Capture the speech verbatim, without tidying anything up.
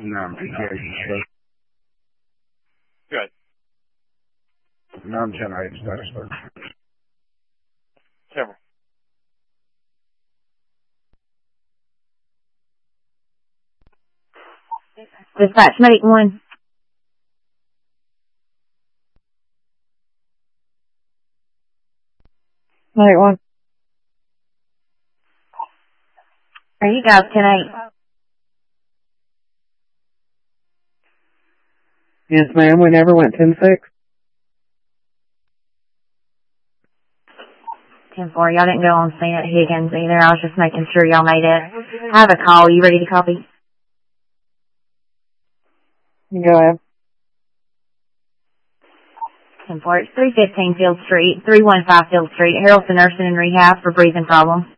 nine P K. Good. nine ten eight Statesburg. Several. Dispatch medic one. Medic one. Are you guys ten eight? Yes, ma'am. We never went ten six. ten four. Y'all didn't go on scene at Higgins either. I was just making sure y'all made it. I have a call. You ready to copy? Go ahead. ten four. It's three fifteen Field Street, three one five Field Street. Harrelson Nursing and Rehab for breathing problems.